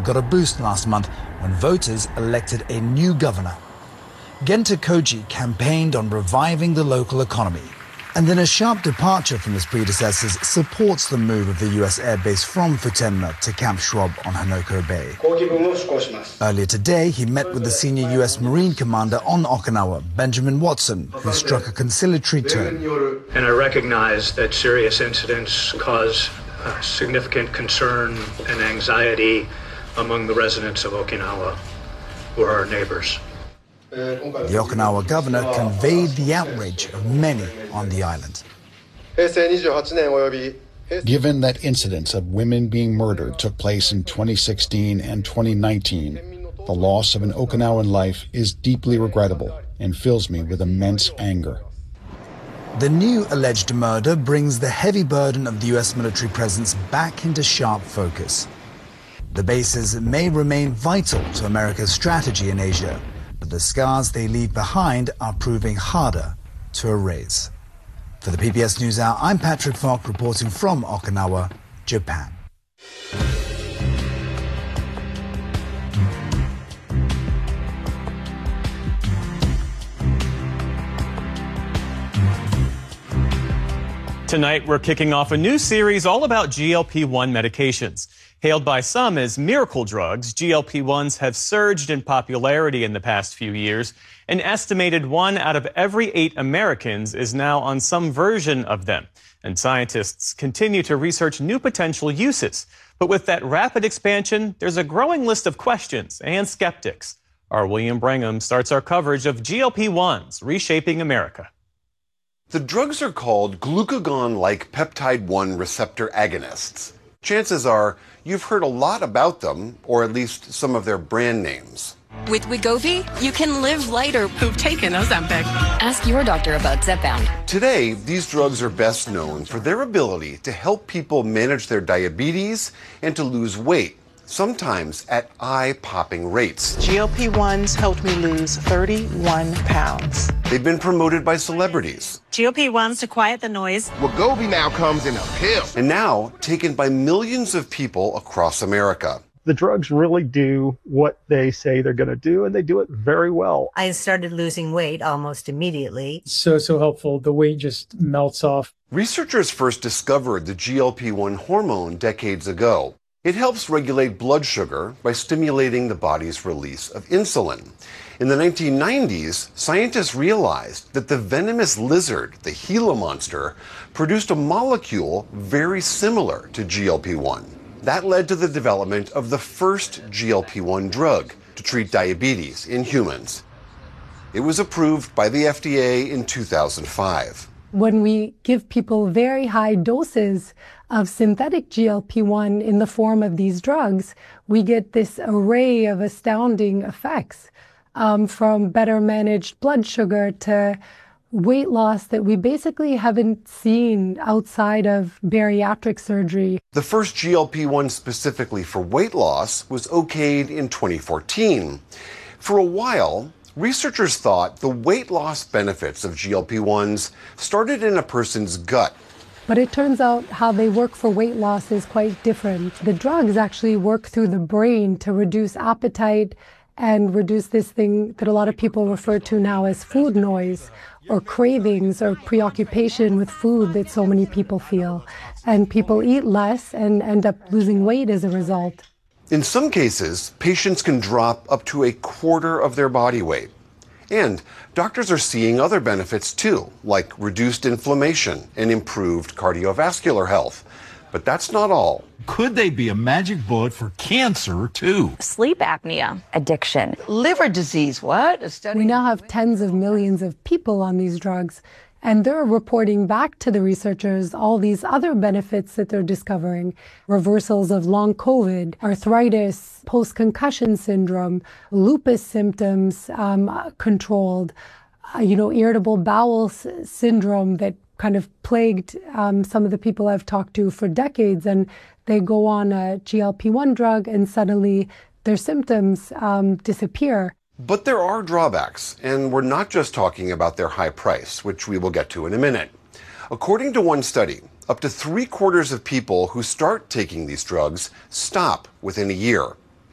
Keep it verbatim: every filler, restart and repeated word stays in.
got a boost last month when voters elected a new governor. Genta Koji campaigned on reviving the local economy, and in a sharp departure from his predecessors, supports the move of the U S airbase from Futenma to Camp Schwab on Henoko Bay. Earlier today, he met with the senior U S Marine commander on Okinawa, Benjamin Watson, who struck a conciliatory tone. And I recognize that serious incidents cause uh, significant concern and anxiety among the residents of Okinawa, who are our neighbors. The Okinawa governor conveyed the outrage of many on the island. Given that incidents of women being murdered took place in twenty sixteen and twenty nineteen, the loss of an Okinawan life is deeply regrettable and fills me with immense anger. The new alleged murder brings the heavy burden of the U S military presence back into sharp focus. The bases may remain vital to America's strategy in Asia, but the scars they leave behind are proving harder to erase. For the P B S NewsHour, I'm Patrick Falk reporting from Okinawa, Japan. Tonight, we're kicking off a new series all about G L P one medications. Hailed by some as miracle drugs, G L P ones have surged in popularity in the past few years. An estimated one out of every eight Americans is now on some version of them. And scientists continue to research new potential uses. But with that rapid expansion, there's a growing list of questions and skeptics. Our William Brangham starts our coverage of G L P ones reshaping America. The drugs are called glucagon-like peptide one receptor agonists. Chances are you've heard a lot about them, or at least some of their brand names. With Wegovy, you can live lighter. Who've taken Ozempic. Ask your doctor about Zepbound. Today, these drugs are best known for their ability to help people manage their diabetes and to lose weight, sometimes at eye-popping rates. G L P ones helped me lose thirty-one pounds. They've been promoted by celebrities. G L P ones to quiet the noise. Wegovy now comes in a pill. And now taken by millions of people across America. The drugs really do what they say they're going to do, and they do it very well. I started losing weight almost immediately. So, so helpful. The weight just melts off. Researchers first discovered the G L P one hormone decades ago. It helps regulate blood sugar by stimulating the body's release of insulin. In the nineteen nineties, scientists realized that the venomous lizard, the Gila monster, produced a molecule very similar to G L P one. That led to the development of the first G L P one drug to treat diabetes in humans. It was approved by the F D A in two thousand five. When we give people very high doses of synthetic G L P one in the form of these drugs, we get this array of astounding effects, um, from better managed blood sugar to weight loss that we basically haven't seen outside of bariatric surgery. The first G L P one specifically for weight loss was okayed in twenty fourteen. For a while, researchers thought the weight loss benefits of G L P ones started in a person's gut. But it turns out how they work for weight loss is quite different. The drugs actually work through the brain to reduce appetite and reduce this thing that a lot of people refer to now as food noise, or cravings or preoccupation with food that so many people feel. And people eat less and end up losing weight as a result. In some cases, patients can drop up to a quarter of their body weight. And doctors are seeing other benefits too, like reduced inflammation and improved cardiovascular health. But that's not all. Could they be a magic bullet for cancer too? Sleep apnea, addiction, liver disease. What? A study. We now have tens of millions of people on these drugs, and they're reporting back to the researchers all these other benefits that they're discovering. Reversals of long COVID, arthritis, post-concussion syndrome, lupus symptoms um, controlled, uh, you know, irritable bowel s- syndrome that kind of plagued um, some of the people I've talked to for decades, and they go on a G L P one drug and suddenly their symptoms um, disappear. But there are drawbacks, and we're not just talking about their high price, which we will get to in a minute. According to one study, up to three quarters of people who start taking these drugs stop within a year.